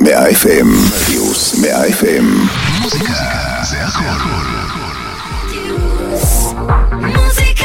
100 FM, רדיוס 100 FM. מוזיקה זה הכל. מוזיקה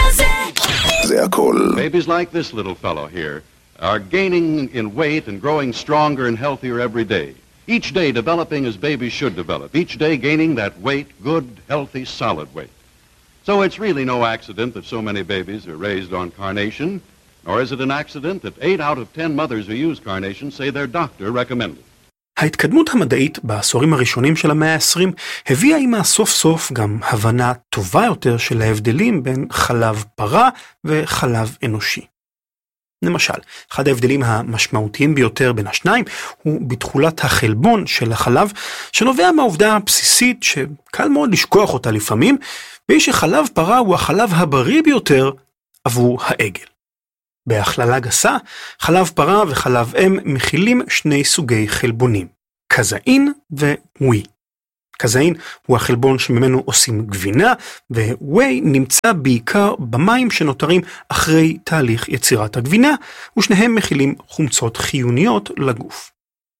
זה הכל. Babies like this little fellow here are gaining in weight and growing stronger and healthier every day. Each day developing as babies should develop. Each day gaining that weight, good, healthy, solid weight. So it's really no accident that so many babies are raised on Carnation, nor is it an accident that 8 out of 10 mothers who use Carnation say their doctor recommended. ההתקדמות המדעית בעשורים הראשונים של המאה ה-20 הביאה עימה סוף סוף גם הבנה טובה יותר של ההבדלים בין חלב פרה וחלב אנושי. למשל, אחד ההבדלים המשמעותיים ביותר בין השניים הוא בתחולת החלבון של החלב, שנובע מהעובדה הבסיסית שקל מאוד לשכוח אותה לפעמים, והיא שחלב פרה הוא החלב הבריא ביותר עבור העגל. בהכללה גסה, חלב פרה וחלב אם מכילים שני סוגי חלבונים, קזאין וווי. קזאין הוא החלבון שממנו עושים גבינה, וווי נמצא בעיקר במים שנותרים אחרי תהליך יצירת הגבינה, ושניהם מכילים חומצות חיוניות לגוף.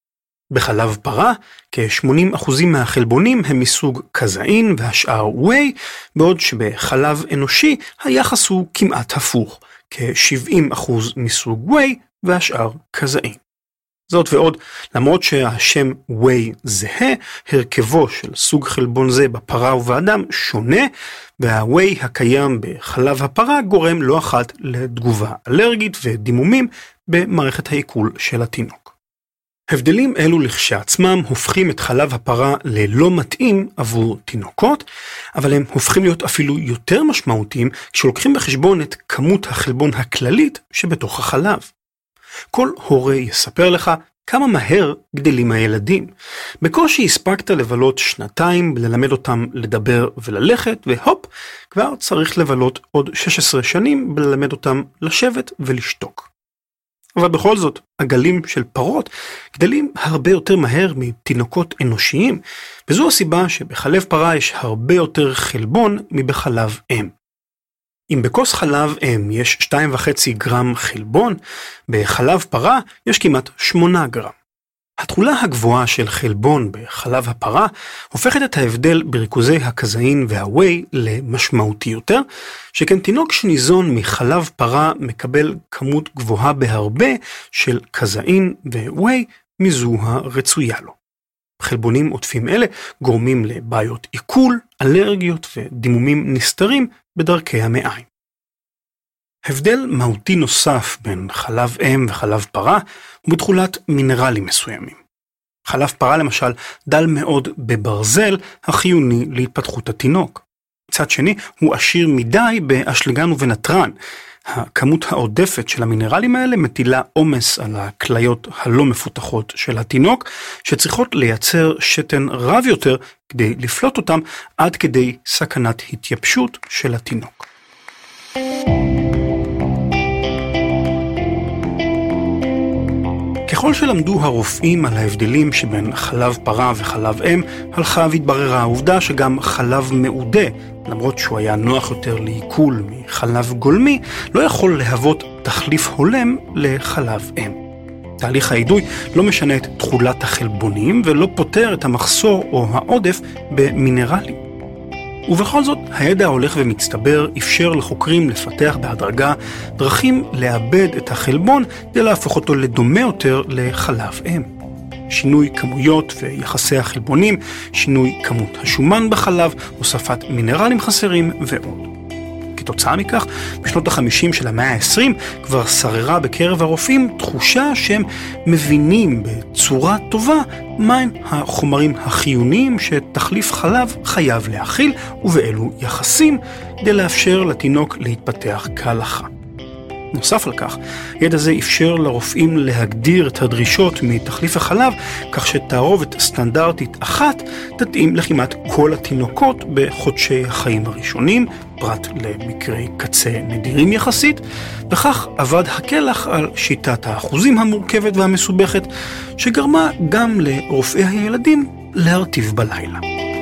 בחלב פרה, כ-80% מהחלבונים הם מסוג קזאין והשאר ווי, בעוד שבחלב אנושי היחס הוא כמעט הפוך, כ-70% מסוג ווי והשאר קזאין. זאת ועוד, למרות שהשם ווי זהה, הרכבו של סוג חלבון זה בפרה ובאדם שונה, והווי הקיים בחלב הפרה גורם לא אחת לתגובה אלרגית ודימומים במערכת העיכול של התינוק. הבדלים אלו לכשעצמם הופכים את חלב הפרה ללא מתאים עבור תינוקות, אבל הם הופכים להיות אפילו יותר משמעותיים כשלוקחים בחשבון את כמות החלבון הכללית שבתוך החלב. כל הורה יספר לך כמה מהר גדלים הילדים. בקושי הספקת לבלות 2 ללמד אותם לדבר וללכת, והופ, כבר צריך לבלות עוד 16 שנים בללמד אותם לשבת ולשתוק. אבל בכל זאת, עגלים של פרות גדלים הרבה יותר מהר מתינוקות אנושיים, וזו הסיבה שבחלב פרה יש הרבה יותר חלבון מבחלב אם. אם בכוס חלב אם יש 2.5 גרם חלבון, בחלב פרה יש כמעט 8 גרם. התכולה הגבוהה של חלבון בחלב הפרה הופכת את ההבדל בריכוזי הקזאין והווי למשמעותי יותר, שכן תינוק שניזון מחלב פרה מקבל כמות גבוהה בהרבה של קזאין והווי מזו הרצויה לו. חלבונים עוטפים אלה גורמים לבעיות עיכול, אלרגיות ודימומים נסתרים בדרכי המעיים. הבדל מהותי נוסף בין חלב אם וחלב פרה הוא בתכולת מינרלים מסוימים. חלב פרה למשל דל מאוד בברזל החיוני להתפתחות התינוק. מצד שני הוא עשיר מדי באשלגן ובנטרן. הכמות העודפת של המינרלים האלה מטילה עומס על הכליות הלא מפותחות של התינוק, שצריכות לייצר שתן רב יותר כדי לפלוט אותם עד כדי סכנת התייבשות של התינוק. ככל שלמדו הרופאים על ההבדלים שבין חלב פרה וחלב אם, הלכה והתבררה העובדה שגם חלב מעודה, למרות שהוא היה נוח יותר לעיכול מחלב גולמי, לא יכול להוות תחליף הולם לחלב אם. תהליך העידוי לא משנה את תכולת החלבונים ולא פותר את המחסור או העודף במינרלים. ובכל זאת, הידע ההולך ומצטבר אפשר לחוקרים לפתח בהדרגה דרכים לאבד את החלבון כדי להפוך אותו לדומה יותר לחלב אם. שינוי כמויות ויחסי החלבונים, שינוי כמות השומן בחלב, הוספת מינרלים חסרים ועוד. כתוצאה מכך, בשנות ה-50 של המאה ה-20 כבר שררה בקרב הרופאים תחושה שהם מבינים בצורה טובה מהם החומרים החיוניים שתחליף חלב חייב להכיל ובאילו יחסים כדי לאפשר לתינוק להתפתח כהלכה. נוסף על כך, ידע זה אפשר לרופאים להגדיר את הדרישות מתחליף החלב כך שתערובת סטנדרטית אחת תתאים לכמעט כל התינוקות בחודשי החיים הראשונים, פרט למקרי קצה נדירים יחסית, וכך עבד הקלח על שיטת האחוזים המורכבת והמסובכת, שגרמה גם לרופאי הילדים להרטיב בלילה.